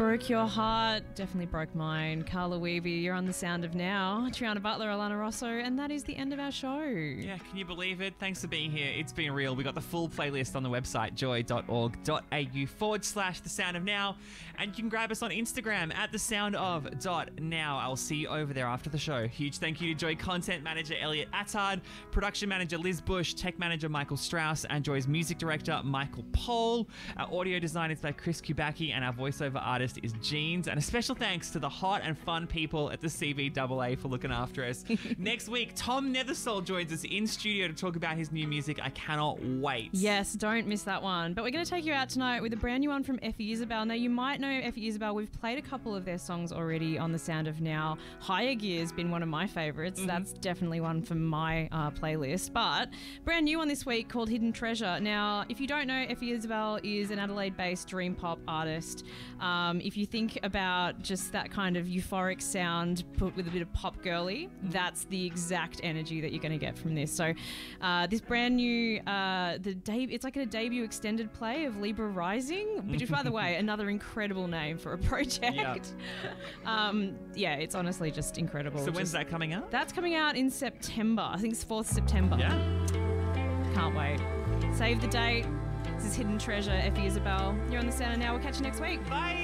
Broke your heart, definitely broke mine. Carla Weeby, you're on The Sound of Now. Triana Butler, Alana Rosso, and that is the end of our show. Yeah, can you believe it? Thanks for being here. It's been real. We got the full playlist on the website, joy.org.au/The Sound of Now. And you can grab us on Instagram at thesoundof.now. I'll see you over there after the show. Huge thank you to Joy content manager Elliot Attard, production manager Liz Bush, tech manager Michael Strauss, and Joy's music director Michael Pohl. Our audio design is by Chris Kubacki, and our voiceover artist is Jeans. And a special thanks to the hot and fun people at the CVAA for looking after us. Next week, Tom Nethersole joins us in studio to talk about his new music. I cannot wait. Yes, don't miss that one. But we're going to take you out tonight with a brand new one from Effie Isabel. Now, you might know Effie Isabel. We've played a couple of their songs already on The Sound of Now. Higher Gear's been one of my favourites. Mm-hmm. That's definitely one for my playlist. But brand new one this week called Hidden Treasure. Now, if you don't know, Effie Isabel is an Adelaide-based dream pop artist. If you think about just that kind of euphoric sound put with a bit of pop girly, that's the exact energy that you're going to get from this. So this brand new, it's like a debut extended play of Libra Rising, which is, by the way, another incredible name for a project. Yeah, it's honestly just incredible. So when's that coming out? That's coming out in September. I think it's 4th September. Yeah. Can't wait. Save the date. This is Hidden Treasure, Effie Isabel. You're on The Sound of Now. We'll catch you next week. Bye.